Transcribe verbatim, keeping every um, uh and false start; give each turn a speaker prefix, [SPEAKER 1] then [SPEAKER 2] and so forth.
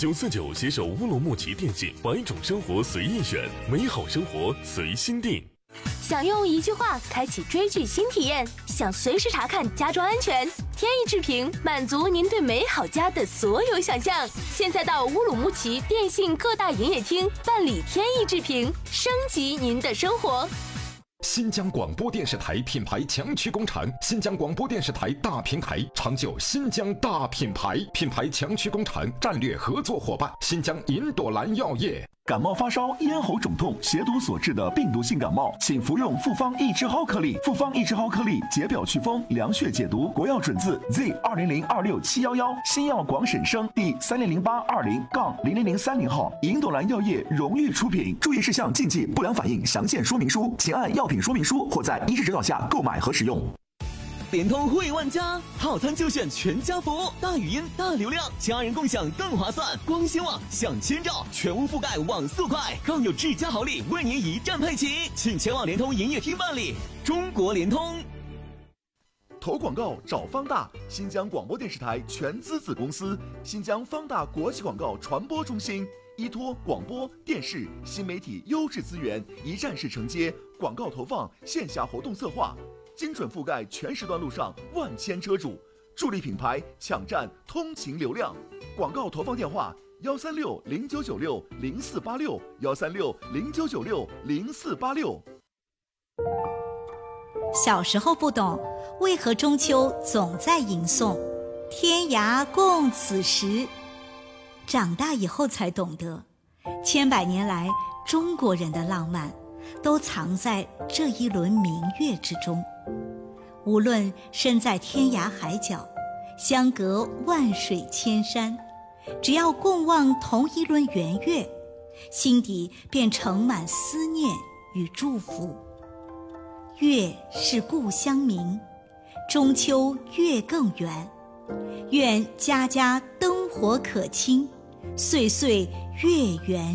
[SPEAKER 1] 九四九携手乌鲁木齐电信，百种生活随意选，美好生活随心定。
[SPEAKER 2] 想用一句话开启追剧新体验，想随时查看家装安全，天翼智屏满足您对美好家的所有想象。现在到乌鲁木齐电信各大营业厅办理天翼智屏，升级您的生活。
[SPEAKER 3] 新疆广播电视台品牌强驱工厂，新疆广播电视台大平台，长久新疆大品牌，品牌强驱工厂战略合作伙伴，新疆银朵兰药业。
[SPEAKER 4] 感冒发烧、咽喉肿痛、血毒所致的病毒性感冒，请服用复方益智蒿颗粒。复方益智蒿颗粒解表祛风、凉血解毒，国药准字 Z 二零零二六七幺幺，新药广审生第三零零八二零杠零零零三零号，银朵兰药业荣誉出品。注意事项、禁忌、不良反应详见说明书，请按药品说明书或在医师指导下购买和使用。
[SPEAKER 5] 联通惠万家，套餐就选全家福，大语音、大流量，家人共享更划算。光纤网享千兆，全屋覆盖网速快，更有质嘉好礼为您一站配齐，请前往联通营业厅办理。中国联通。
[SPEAKER 4] 投广告找方大，新疆广播电视台全资子公司，新疆方大国际广告传播中心，依托广播电视新媒体优质资源，一站式承接广告投放、线下活动策划，精准覆盖全时段路上万千车主，助力品牌抢占通勤流量。广告投放电话：幺三六零九九六零四八六，幺三六零九九六零四八六。
[SPEAKER 6] 小时候不懂，为何中秋总在吟诵“天涯共此时”？长大以后才懂得，千百年来中国人的浪漫都藏在这一轮明月之中。无论身在天涯海角，相隔万水千山，只要共望同一轮圆月，心底便盛满思念与祝福。月是故乡明，中秋月更圆，愿家家灯火可亲，岁岁月圆